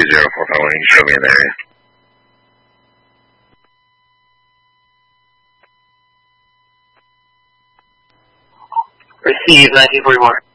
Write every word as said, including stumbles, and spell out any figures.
zero four five one. You can show me in the area. Receive nineteen forty-one.